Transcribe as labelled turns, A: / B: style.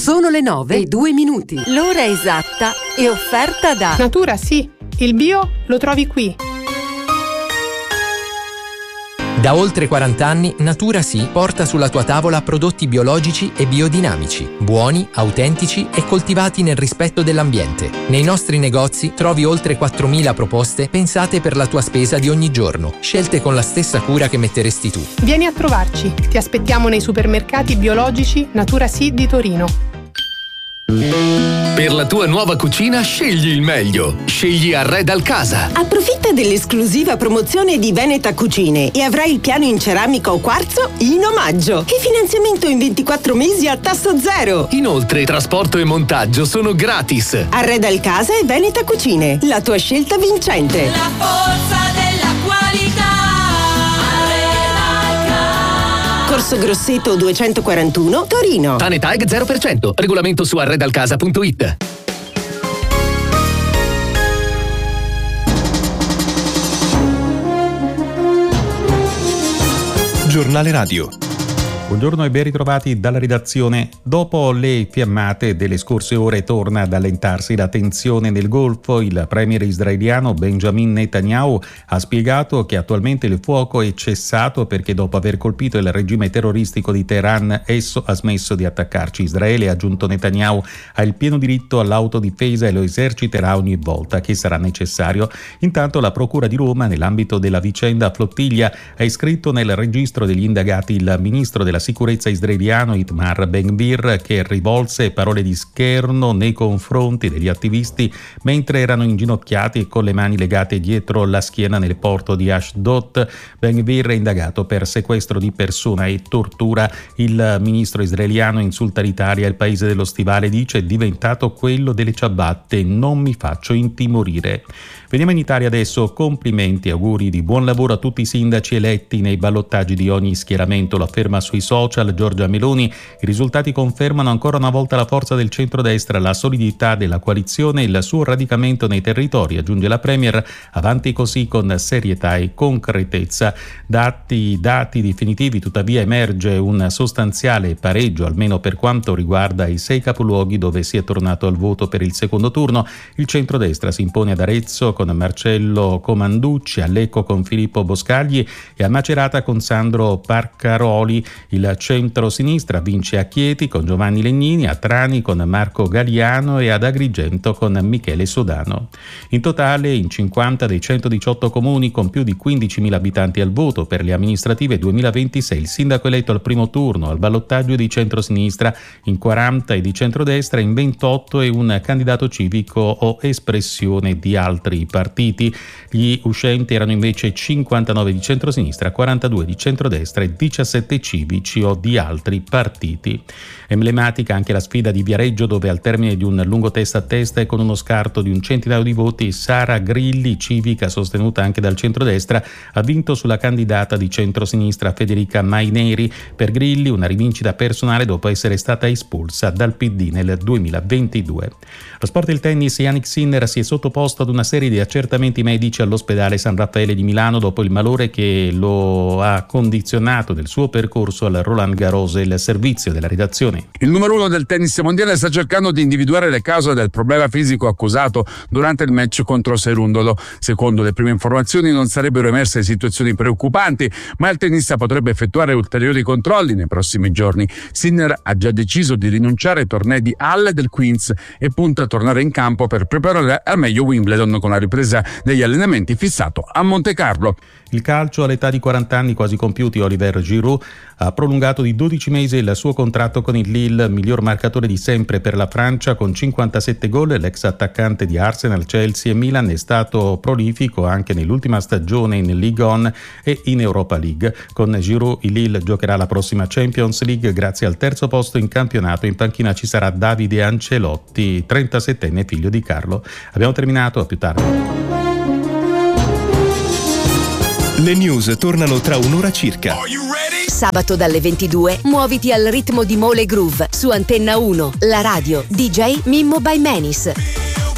A: Sono le 9:02. L'ora esatta è offerta da
B: Natura Sì, il bio lo trovi qui.
C: Da oltre 40 anni Natura Sì porta sulla tua tavola prodotti biologici e biodinamici, buoni, autentici e coltivati nel rispetto dell'ambiente. Nei nostri negozi trovi oltre 4.000 proposte pensate per la tua spesa di ogni giorno, scelte con la stessa cura che metteresti tu.
B: Vieni a trovarci, ti aspettiamo nei supermercati biologici Natura Sì di Torino.
D: Per la tua nuova cucina scegli il meglio. Scegli Arredal Casa.
E: Approfitta dell'esclusiva promozione di Veneta Cucine e avrai il piano in ceramica o quarzo in omaggio. E finanziamento in 24 mesi a tasso zero.
D: Inoltre, trasporto e montaggio sono gratis.
E: Arredal Casa e Veneta Cucine, la tua scelta vincente.
F: La forza della qualità.
E: Corso Grosseto 241, Torino.
D: TANETAG 0%. Regolamento su arredalcasa.it.
G: Giornale Radio. Buongiorno e ben ritrovati dalla redazione. Dopo le fiammate delle scorse ore torna ad allentarsi la tensione nel Golfo. Il premier israeliano Benjamin Netanyahu ha spiegato che attualmente il fuoco è cessato perché dopo aver colpito il regime terroristico di Teheran esso ha smesso di attaccarci. Israele, ha aggiunto Netanyahu, ha il pieno diritto all'autodifesa e lo eserciterà ogni volta che sarà necessario. Intanto la Procura di Roma, nell'ambito della vicenda Flottiglia, ha iscritto nel registro degli indagati il ministro della sicurezza israeliano Itamar Ben-Gvir, che rivolse parole di scherno nei confronti degli attivisti mentre erano inginocchiati e con le mani legate dietro la schiena nel porto di Ashdod. Ben-Gvir è indagato per sequestro di persona e tortura. Il ministro israeliano insulta l'Italia, il paese dello stivale, dice: è diventato quello delle ciabatte, non mi faccio intimorire. Veniamo in Italia adesso. Complimenti, auguri di buon lavoro a tutti i sindaci eletti nei ballottaggi di ogni schieramento, lo afferma sui social Giorgia Meloni. I risultati confermano ancora una volta la forza del centrodestra, la solidità della coalizione e il suo radicamento nei territori, aggiunge la Premier, avanti così con serietà e concretezza. Dati definitivi, tuttavia emerge un sostanziale pareggio, almeno per quanto riguarda i 6 capoluoghi dove si è tornato al voto per il secondo turno. Il centrodestra si impone ad Arezzo con Marcello Comanducci, a Lecco con Filippo Boscagli e a Macerata con Sandro Parcaroli. Il centro-sinistra vince a Chieti con Giovanni Legnini, a Trani con Marco Galliano e ad Agrigento con Michele Sodano. In totale, in 50 dei 118 comuni con più di 15.000 abitanti al voto per le amministrative 2026, il sindaco eletto al primo turno al ballottaggio di centro-sinistra, in 40 e di centrodestra, in 28 è un candidato civico o espressione di altri partiti. Gli uscenti erano invece 59 di centrosinistra, 42 di centrodestra e 17 civici o di altri partiti. Emblematica anche la sfida di Viareggio, dove al termine di un lungo testa a testa e con uno scarto di un centinaio di voti, Sara Grilli, civica sostenuta anche dal centrodestra, ha vinto sulla candidata di centrosinistra Federica Maineri. Per Grilli una rivincita personale dopo essere stata espulsa dal PD nel 2022. Lo sport del tennis, Jannik Sinner si è sottoposto ad una serie di accertamenti medici all'ospedale San Raffaele di Milano dopo il malore che lo ha condizionato nel suo percorso al Roland Garros. Il servizio della redazione.
H: Il numero 1 del tennis mondiale sta cercando di individuare le cause del problema fisico accusato durante il match contro Cerundolo. Secondo le prime informazioni non sarebbero emerse situazioni preoccupanti, ma il tennista potrebbe effettuare ulteriori controlli nei prossimi giorni. Sinner ha già deciso di rinunciare ai tornei di Halle del Queens e punta a tornare in campo per preparare al meglio Wimbledon con la ripresa degli allenamenti fissato a Monte Carlo.
G: Il calcio, all'età di 40 anni quasi compiuti, Olivier Giroud ha prolungato di 12 mesi il suo contratto con il Lille, miglior marcatore di sempre per la Francia con 57 gol. L'ex attaccante di Arsenal, Chelsea e Milan è stato prolifico anche nell'ultima stagione in Ligue 1 e in Europa League. Con Giroud il Lille giocherà la prossima Champions League grazie al terzo posto in campionato. In panchina ci sarà Davide Ancelotti, 37enne figlio di Carlo. Abbiamo terminato, a più tardi.
I: Le news tornano tra un'ora circa.
A: Sabato dalle 22 muoviti al ritmo di Mole Groove su Antenna 1, la radio DJ Mimmo by Menis.